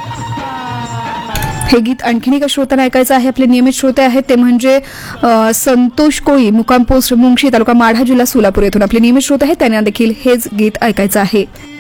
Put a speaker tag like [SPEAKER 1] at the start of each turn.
[SPEAKER 1] हे गीत आणखीन एका श्रोत्यांना ऐकायचं आहे. आपले नियमित श्रोते आहेत ते म्हणजे संतोष कोळी, मुक्काम पोस्ट मुंगशी, तालुका माढा, जिल्हा सोलापूर येथून आपले नियमित श्रोते आहेत. त्यांना देखील हेच गीत ऐकायचं आहे.